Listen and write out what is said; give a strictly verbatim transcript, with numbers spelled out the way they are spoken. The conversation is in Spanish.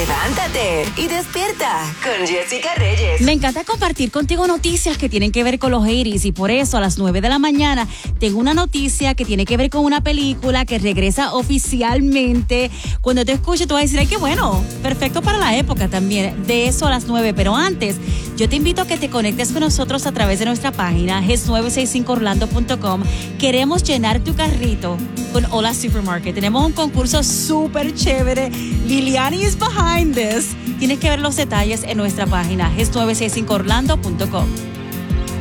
Levántate y despierta con Jessica Reyes. Me encanta compartir contigo noticias que tienen que ver con los eighties y por eso a las nueve de la mañana tengo una noticia que tiene que ver con una película que regresa oficialmente. Cuando te escuche tú vas a decir, ay, qué bueno, perfecto para la época también. De eso a las nueve, pero antes yo te invito a que te conectes con nosotros a través de nuestra página G E S nueve seis cinco orlando punto com. Queremos llenar tu carrito con Hola Supermarket. Tenemos un concurso súper chévere. Liliani is behind this. Tienes que ver los detalles en nuestra página G E S nueve seis cinco orlando punto com.